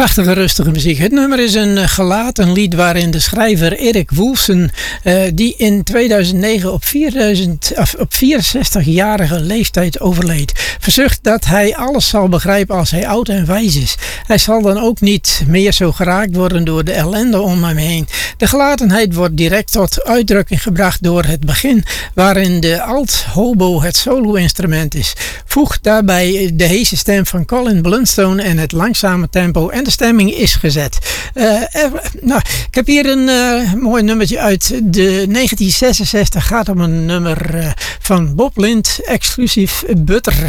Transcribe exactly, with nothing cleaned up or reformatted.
Prachtige, rustige muziek. Het nummer is een uh, gelaten lied waarin de schrijver Erik Woolsen, uh, die in tweeduizend negen op, vierduizend, of op vierenzestigjarige leeftijd overleed, verzucht dat hij alles zal begrijpen als hij oud en wijs is. Hij zal dan ook niet meer zo geraakt worden door de ellende om hem heen. De gelatenheid wordt direct tot uitdrukking gebracht door het begin, waarin de alt-hobo het solo-instrument is. Voeg daarbij de heese stem van Colin Blunstone en het langzame tempo en de stemming is gezet. Uh, er, nou, ik heb hier een uh, mooi nummertje uit de negentien zesenzestig. Gaat om een nummer uh, van Bob Lind, exclusief Butter.